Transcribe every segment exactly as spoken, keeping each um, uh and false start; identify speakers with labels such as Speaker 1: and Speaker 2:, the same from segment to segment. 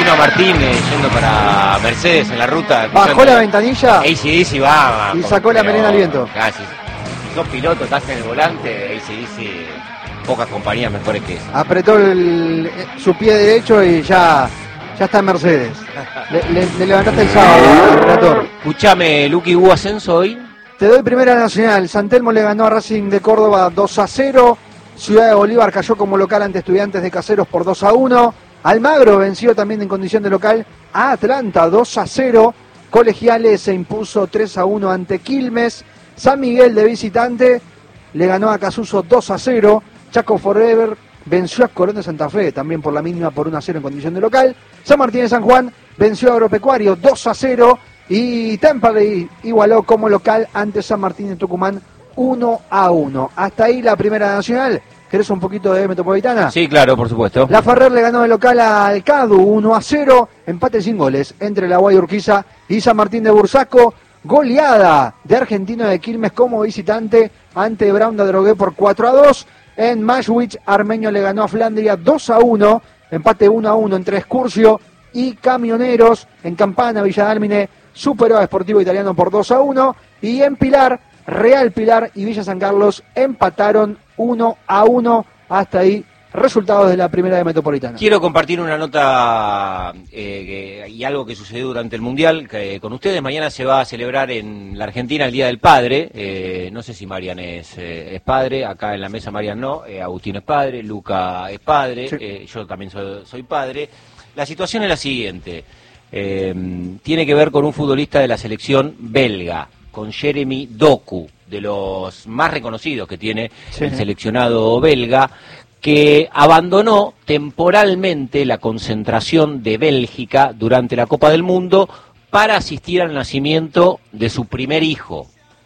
Speaker 1: imagino a Martín eh, yendo para Mercedes en la ruta.
Speaker 2: Bajó la ventanilla.
Speaker 1: A C D C va.
Speaker 2: Y sacó la melena al viento.
Speaker 1: Casi. Si sos piloto, estás en el volante, A C D C, pocas compañías mejores que eso.
Speaker 2: Apretó el, su pie derecho y ya, ya está en Mercedes. Le, le, le levantaste el sábado al relator.
Speaker 1: Escuchame, Luqui, ¿hubo ascenso hoy?
Speaker 2: Te doy primera nacional. San Telmo le ganó a Racing de Córdoba dos a cero. Ciudad de Bolívar cayó como local ante Estudiantes de Caseros por dos a uno. Almagro venció también en condición de local a Atlanta dos a cero. Colegiales se impuso tres a uno ante Quilmes. San Miguel de visitante le ganó a Casuso dos a cero. Chaco Forever venció a Colón de Santa Fe también por la mínima por uno a cero en condición de local. San Martín de San Juan venció a Agropecuario dos a cero. Y Temperley igualó como local ante San Martín de Tucumán uno a uno. Hasta ahí la primera nacional. ¿Querés un poquito de Metropolitana?
Speaker 1: Sí, claro, por supuesto.
Speaker 2: La Ferrer le ganó de local al Cadu uno a cero. Empate sin goles entre la Guay Urquiza y San Martín de Bursaco. Goleada de Argentino de Quilmes como visitante ante Brown de Drogué por cuatro a dos. En Mashwich, Armenio le ganó a Flandria dos a uno. Empate uno a uno entre Excursio y Camioneros. En Campana, Villa Dálmine superó a Sportivo Italiano por dos a uno. Y en Pilar, Real Pilar y Villa San Carlos empataron uno a uno. Hasta ahí resultados de la primera de Metropolitana.
Speaker 1: Quiero compartir una nota eh, que, y algo que sucedió durante el Mundial que, con ustedes. Mañana se va a celebrar en la Argentina el Día del Padre. Eh, no sé si Marian es, eh, es padre. Acá en la mesa Marian no. Eh, Agustín es padre. Luca es padre. Sí. Eh, yo también soy, soy padre. La situación es la siguiente. Eh, tiene que ver con un futbolista de la selección belga, con Jeremy Doku, de los más reconocidos que tiene sí. el seleccionado belga, que abandonó temporalmente la concentración de Bélgica durante la Copa del Mundo para asistir al nacimiento de su primer hijo.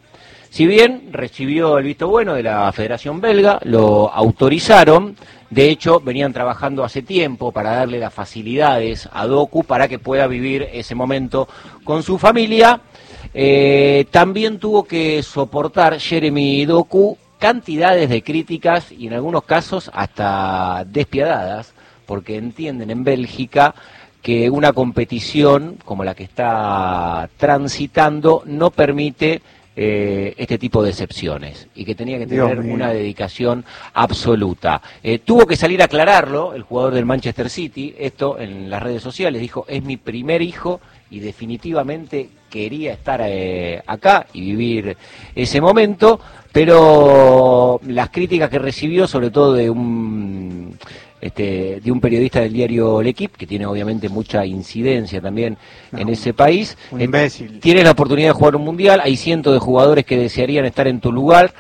Speaker 1: Si bien recibió el visto bueno de la Federación Belga, lo autorizaron. De hecho, venían trabajando hace tiempo para darle las facilidades a Doku para que pueda vivir ese momento con su familia. Eh, también tuvo que soportar Jeremy Doku cantidades de críticas y en algunos casos hasta despiadadas, porque entienden en Bélgica que una competición como la que está transitando no permite eh, este tipo de excepciones y que tenía que tener una dedicación absoluta. Eh, tuvo que salir a aclararlo el jugador del Manchester City, esto en las redes sociales, dijo: es mi primer hijo y definitivamente quería estar eh, acá y vivir ese momento, pero las críticas que recibió, sobre todo de un este, de un periodista del diario L'Equipe, que tiene obviamente mucha incidencia también no, en ese país.
Speaker 2: Un imbécil.
Speaker 1: Eh, tienes la oportunidad de jugar un mundial, hay cientos de jugadores que desearían estar en tu lugar,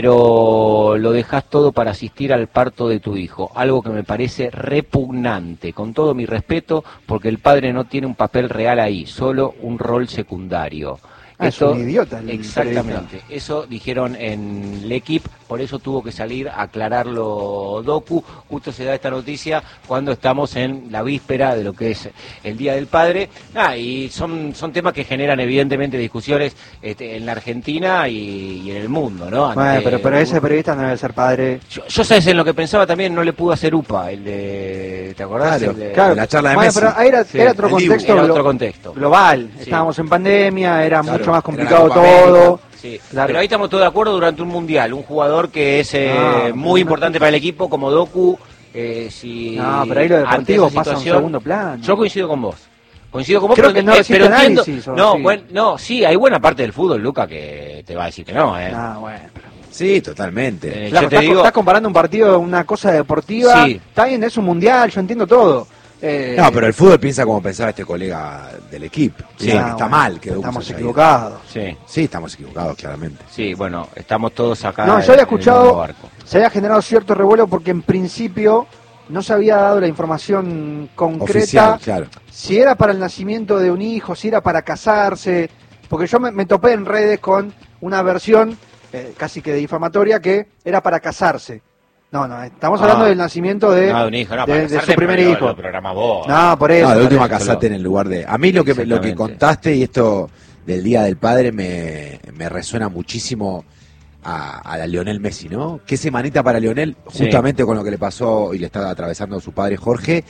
Speaker 1: pero lo dejas todo para asistir al parto de tu hijo, algo que me parece repugnante, con todo mi respeto, porque el padre no tiene un papel real ahí, solo un rol secundario.
Speaker 2: Ah, Esto, es un idiota. El
Speaker 1: exactamente,
Speaker 2: periodista.
Speaker 1: Eso dijeron en L'Equipe, por eso tuvo que salir a aclararlo Doku. Justo se da esta noticia cuando estamos en la víspera de lo que es el Día del Padre. Ah, y son, son temas que generan evidentemente discusiones este, en la Argentina y, y en el mundo, ¿no? Ante,
Speaker 2: bueno, pero, pero ese periodista no debe ser padre.
Speaker 1: Yo, yo sabes en lo que pensaba también, no le pudo hacer UPA, el de, ¿te acordás?
Speaker 2: Claro,
Speaker 1: el de,
Speaker 2: claro.
Speaker 3: La charla de
Speaker 2: bueno,
Speaker 3: Messi.
Speaker 2: pero era, sí, era otro contexto,
Speaker 1: era
Speaker 2: glo
Speaker 1: otro contexto
Speaker 2: global.
Speaker 1: Sí.
Speaker 2: Estábamos en pandemia, era
Speaker 3: claro,
Speaker 2: mucho más complicado
Speaker 3: era
Speaker 2: todo.
Speaker 1: Sí,
Speaker 2: claro.
Speaker 1: Pero ahí estamos todos de acuerdo durante un mundial, un jugador que es eh,
Speaker 2: no,
Speaker 1: muy
Speaker 2: no,
Speaker 1: importante
Speaker 2: no.
Speaker 1: para el equipo como Doku. Eh, si
Speaker 2: no, pero ahí lo deportivo pasa a un segundo plano.
Speaker 1: Yo coincido con vos. Coincido con vos,
Speaker 2: Creo
Speaker 1: pero,
Speaker 2: que no
Speaker 1: eh,
Speaker 2: resiste
Speaker 1: pero entiendo,
Speaker 2: análisis, o
Speaker 1: no,
Speaker 2: sí.
Speaker 1: bueno, no, sí, hay buena parte del fútbol, Luca, que te va a decir que no, ¿eh?
Speaker 2: Ah, bueno. Pero...
Speaker 3: Sí, totalmente.
Speaker 1: Eh,
Speaker 2: Claro,
Speaker 1: yo te
Speaker 2: estás,
Speaker 1: digo...
Speaker 2: estás comparando un partido, una cosa deportiva.
Speaker 1: Sí.
Speaker 2: Está bien, es un mundial, yo entiendo todo. Eh,
Speaker 3: No, pero el fútbol piensa como pensaba este colega del equipo.
Speaker 1: Sí.
Speaker 3: Piensa
Speaker 2: ah,
Speaker 3: que está
Speaker 2: bueno,
Speaker 3: mal que Doku
Speaker 2: estamos
Speaker 3: se haya
Speaker 2: equivocados.
Speaker 1: Sí,
Speaker 3: Sí, estamos equivocados, claramente.
Speaker 1: sí, bueno, estamos todos acá.
Speaker 2: No,
Speaker 1: en-
Speaker 2: yo había
Speaker 1: en el mismo
Speaker 2: escuchado,
Speaker 1: barco.
Speaker 2: se había generado cierto revuelo porque en principio no se había dado la información concreta,
Speaker 3: Oficial, claro.
Speaker 2: si era para el nacimiento de un hijo, si era para casarse, porque yo me, me topé en redes con una versión eh, casi que difamatoria que era para casarse. No, no, estamos
Speaker 1: Ah.
Speaker 2: hablando del nacimiento de,
Speaker 1: No, de un hijo, no,
Speaker 2: de-
Speaker 1: para
Speaker 2: de
Speaker 1: casarte
Speaker 2: su primer
Speaker 1: lo-
Speaker 2: hijo.
Speaker 1: Lo programás vos.
Speaker 2: No, por eso.
Speaker 3: No, de
Speaker 2: por
Speaker 3: última
Speaker 2: eso.
Speaker 3: casate en el lugar de... A mí lo que, lo que
Speaker 1: Exactamente.
Speaker 3: contaste y esto del Día del Padre me, me resuena muchísimo a, a la Lionel Messi, ¿no? Qué semanita para Lionel,
Speaker 1: Sí.
Speaker 3: justamente con lo que le pasó y le estaba atravesando a su padre Jorge,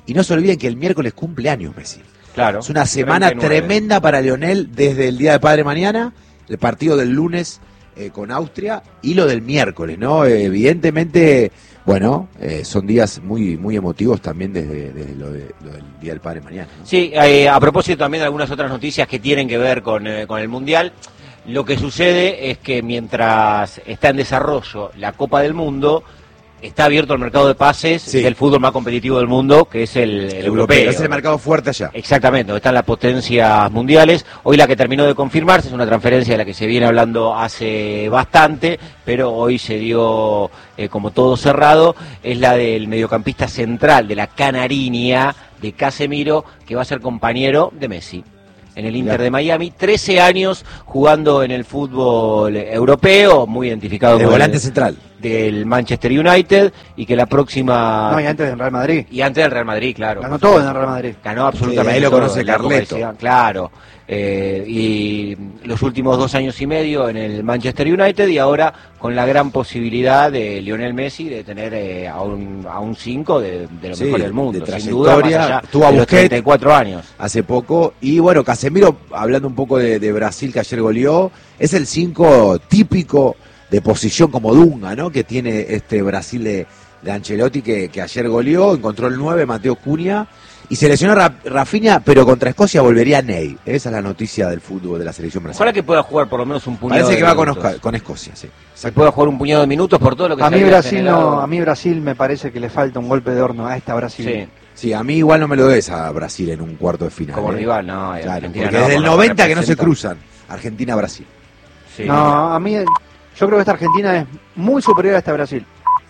Speaker 3: Y no se olviden que el miércoles cumple años Messi.
Speaker 1: Claro.
Speaker 3: Es una semana
Speaker 1: treinta y nueve.
Speaker 3: tremenda para Lionel desde el Día del Padre mañana, el partido del lunes eh, con Austria y lo del miércoles, ¿no? Eh, evidentemente, bueno, eh, son días muy muy emotivos también desde, desde lo, de, lo del Día del Padre mañana, ¿no?
Speaker 1: Sí, eh, a propósito también de algunas otras noticias que tienen que ver con, eh, con el Mundial, lo que sucede es que mientras está en desarrollo la Copa del Mundo, está abierto el mercado de pases
Speaker 3: Sí.
Speaker 1: del fútbol más competitivo del mundo, que es el, el europeo.
Speaker 3: Es el mercado fuerte allá.
Speaker 1: Exactamente, donde están las potencias mundiales. Hoy la que terminó de confirmarse es una transferencia de la que se viene hablando hace bastante, pero hoy se dio eh, como todo cerrado, es la del mediocampista central de la Canariña, de Casemiro, que va a ser compañero de Messi en el Inter de Miami, trece años jugando en el fútbol europeo, muy identificado
Speaker 3: De
Speaker 1: con
Speaker 3: volante
Speaker 1: el,
Speaker 3: central.
Speaker 1: del Manchester United, y que la próxima...
Speaker 2: No, y antes del Real Madrid.
Speaker 1: Y antes del Real Madrid, claro.
Speaker 2: Ganó todo en el Real Madrid.
Speaker 1: Ganó absolutamente
Speaker 3: Sí, ahí lo
Speaker 1: todo,
Speaker 3: conoce
Speaker 1: la Copa
Speaker 3: Carleto.
Speaker 1: de Ciudad, claro. Eh, y los últimos dos años y medio en el Manchester United, y ahora con la gran posibilidad de Lionel Messi de tener eh, a un a un cinco de, de lo
Speaker 3: Sí,
Speaker 1: mejor del mundo,
Speaker 3: de
Speaker 1: sin duda, más
Speaker 3: trayectoria.
Speaker 1: allá
Speaker 3: Tuvo a
Speaker 1: de los
Speaker 3: Busquets
Speaker 1: treinta y cuatro años.
Speaker 3: Hace poco. Y bueno, Casemiro, hablando un poco de, de Brasil, que ayer goleó, es el cinco típico de posición como Dunga, ¿no? Que tiene este Brasil de, de Ancelotti, que, que ayer goleó, encontró el nueve, Mateo Cunha, y se lesionó Ra- Rafinha, pero contra Escocia volvería Ney. Esa es la noticia del fútbol de la selección
Speaker 1: Ojalá
Speaker 3: brasileña.
Speaker 1: que pueda jugar por lo menos un puñado
Speaker 3: Parece
Speaker 1: de
Speaker 3: que va con,
Speaker 1: minutos.
Speaker 3: Oscar- con Escocia, sí.
Speaker 1: Que pueda jugar un puñado de minutos por todo lo que
Speaker 2: A
Speaker 1: se
Speaker 2: mí
Speaker 1: había
Speaker 2: Brasil
Speaker 1: generado.
Speaker 2: no, a mí Brasil me parece que le falta un golpe de horno a esta Brasil.
Speaker 1: Sí,
Speaker 3: Sí, a mí igual no me lo des a Brasil en un cuarto de final.
Speaker 1: como
Speaker 3: ¿eh?
Speaker 1: rival, no. y
Speaker 3: Claro,
Speaker 1: Argentina
Speaker 3: porque
Speaker 1: no,
Speaker 3: desde el
Speaker 1: por lo que
Speaker 3: noventa que no se
Speaker 1: representa.
Speaker 3: cruzan. Argentina-Brasil.
Speaker 1: Sí.
Speaker 2: No, a mí yo creo que esta Argentina es muy superior a esta Brasil.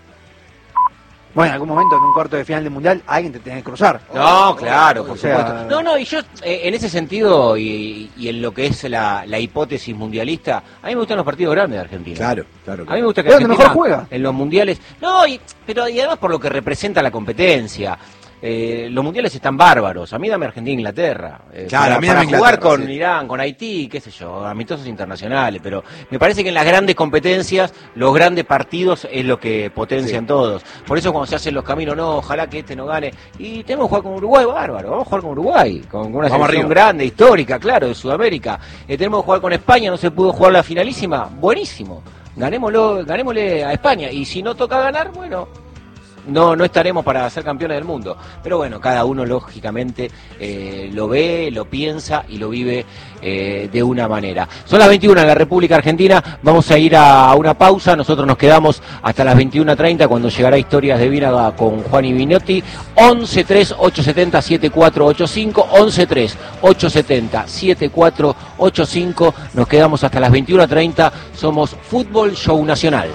Speaker 2: Bueno, en algún momento en un cuarto de final del Mundial alguien te tiene que cruzar.
Speaker 1: No, claro, por
Speaker 2: O sea,
Speaker 1: supuesto. No, no, y yo eh, en ese sentido y, y en lo que es la, la hipótesis mundialista, a mí me gustan los partidos grandes de Argentina.
Speaker 3: Claro, claro.
Speaker 1: A mí me gusta que
Speaker 2: Es donde
Speaker 1: Argentina
Speaker 2: mejor juega.
Speaker 1: en los mundiales. No, y, pero y además por lo que representa la competencia. Eh, los mundiales están bárbaros. A mí dame Argentina e Inglaterra. Eh,
Speaker 3: Claro,
Speaker 1: para,
Speaker 3: a mí
Speaker 1: para
Speaker 3: dame
Speaker 1: jugar
Speaker 3: Inglaterra,
Speaker 1: con
Speaker 3: sí.
Speaker 1: Irán, con Haití, qué sé yo, amistosos internacionales. Pero me parece que en las grandes competencias, los grandes partidos es lo que potencian
Speaker 3: Sí.
Speaker 1: todos. Por eso cuando se hacen los caminos, no, ojalá que este no gane. Y tenemos que jugar con Uruguay, bárbaro. Vamos a jugar con Uruguay, con, con una
Speaker 3: Vamos
Speaker 1: selección
Speaker 3: arriba.
Speaker 1: grande, histórica, claro, de Sudamérica. Eh, tenemos que jugar con España, no se pudo jugar la finalísima. Buenísimo. Ganémoslo, ganémosle a España. Y si no toca ganar, bueno, no no estaremos para ser campeones del mundo. Pero bueno, cada uno lógicamente eh, lo ve, lo piensa y lo vive eh, de una manera. Son las veintiuna en la República Argentina, vamos a ir a, a una pausa, nosotros nos quedamos hasta las veintiuna treinta cuando llegará Historias de Vínaga con Juan y Vignotti. once tres ocho siete cero siete cuatro ocho cinco, once tres ocho siete cero siete cuatro ocho cinco, nos quedamos hasta las veintiuna treinta, somos Fútbol Show Nacional.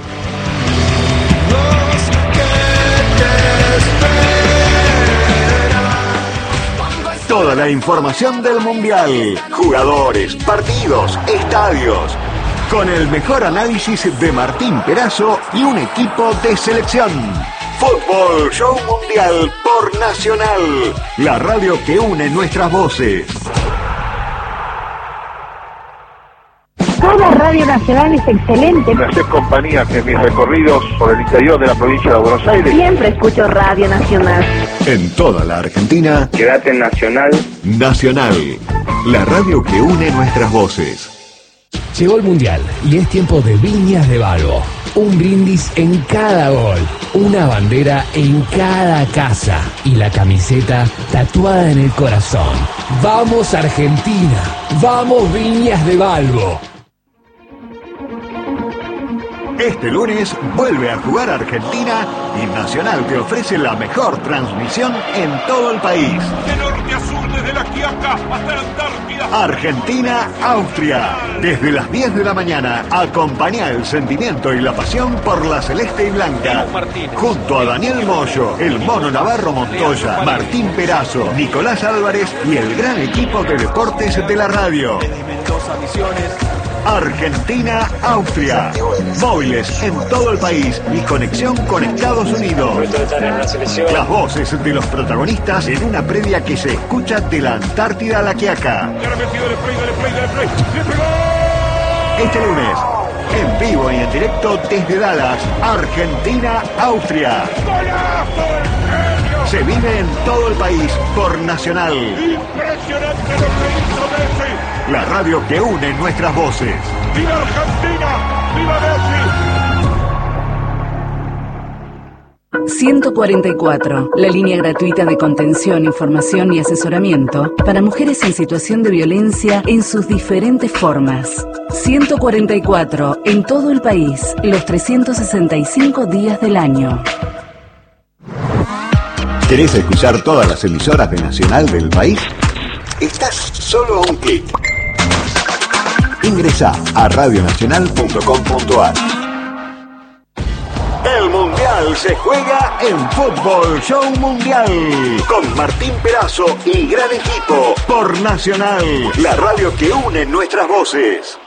Speaker 4: Toda la información del Mundial, jugadores, partidos, estadios, con el mejor análisis de Martín Perazo y un equipo de selección. Fútbol Show Mundial por Nacional, la radio que une nuestras voces.
Speaker 5: Toda Radio Nacional es excelente.
Speaker 6: Me haces compañía en mis recorridos por el interior de la provincia de Buenos Aires.
Speaker 5: Siempre escucho Radio Nacional.
Speaker 4: En toda la Argentina,
Speaker 6: Quédate en Nacional.
Speaker 4: Nacional, la radio que une nuestras voces.
Speaker 7: Llegó el Mundial y es tiempo de Viñas de Balbo. Un brindis en cada gol, una bandera en cada casa y la camiseta tatuada en el corazón. ¡Vamos Argentina! ¡Vamos Viñas de Balbo!
Speaker 4: Este lunes vuelve a jugar Argentina y Nacional te ofrece la mejor transmisión en todo el país.
Speaker 8: De norte a sur, desde la Quiaca hasta la Antártida.
Speaker 4: Argentina-Austria. Desde las diez de la mañana, acompaña el sentimiento y la pasión por la celeste y blanca. Junto a Daniel Moyo, el Mono Navarro Montoya, Martín Perazo, Nicolás Álvarez y el gran equipo de deportes de la radio. Argentina-Austria. Móviles en todo el país y conexión con Estados Unidos. Las voces de los protagonistas en una previa que se escucha de la Antártida a la Quiaca. Este lunes, en vivo y en directo desde Dallas, Argentina-Austria. se vive en todo el país por Nacional.
Speaker 8: Impresionante lo que hizo Messi.
Speaker 4: La radio que une nuestras voces.
Speaker 8: ¡Viva Argentina! ¡Viva Messi!
Speaker 9: ciento cuarenta y cuatro, la línea gratuita de contención, información y asesoramiento para mujeres en situación de violencia en sus diferentes formas. ciento cuarenta y cuatro, en todo el país, los trescientos sesenta y cinco días del año.
Speaker 4: ¿Querés escuchar todas las emisoras de Nacional del país? Estás solo a un clic. Ingresa a radio nacional punto com punto a r. El Mundial se juega en Fútbol Show Mundial con Martín Perazo y gran equipo por Nacional, la radio que une nuestras voces.